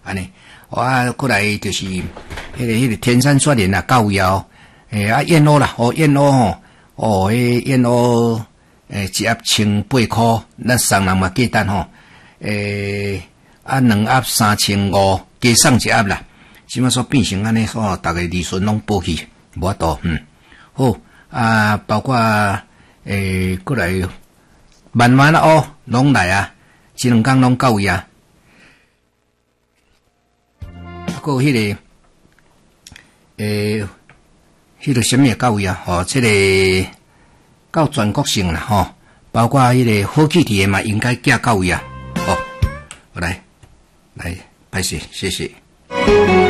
安尼。过来就是迄个天山雪莲啊，教育啊，燕鸥啦，燕鸥吼，燕鸥，一盒1,800，咱送人嘛简单吼，2盒3,500，加送一盒啦。即马说变成安尼，大家利润拢保去，无法度，好包括过来慢慢啊，拢来啊，这2天拢到位啊。还有迄个什么到位啊？这个到全国性啦，包括迄个好气体的嘛，应该寄到位啊。来，歹势，谢谢。